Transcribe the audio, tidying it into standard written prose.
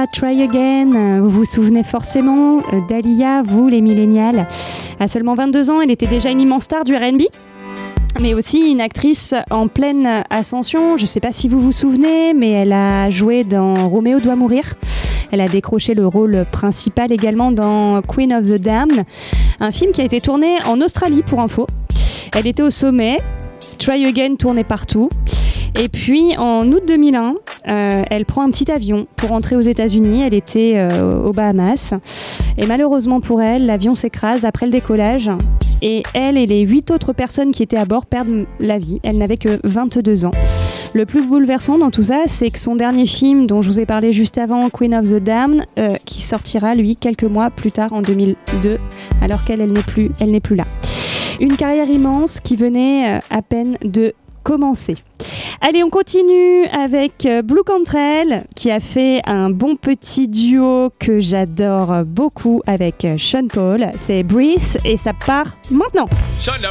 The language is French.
Dahlia, Try Again. Vous vous souvenez forcément, Dahlia, vous les millénials. À seulement 22 ans, elle était déjà une immense star du R&B, mais aussi une actrice en pleine ascension. Je ne sais pas si vous vous souvenez, mais elle a joué dans Roméo doit mourir. Elle a décroché le rôle principal également dans Queen of the Damned, un film qui a été tourné en Australie pour info. Elle était au sommet, Try Again tournait partout. Et puis en août 2001, elle prend un petit avion pour rentrer aux États-Unis. Elle était aux Bahamas. Et malheureusement pour elle, l'avion s'écrase après le décollage. Et elle et les 8 autres personnes qui étaient à bord perdent la vie. Elle n'avait que 22 ans. Le plus bouleversant dans tout ça, c'est que son dernier film, dont je vous ai parlé juste avant, Queen of the Damned, qui sortira, lui, quelques mois plus tard, en 2002, alors qu'elle n'est plus là. Une carrière immense qui venait à peine de commencer. Allez, on continue avec Blue Cantrell, qui a fait un bon petit duo que j'adore beaucoup avec Sean Paul. C'est Breathe et ça part maintenant. Shut up.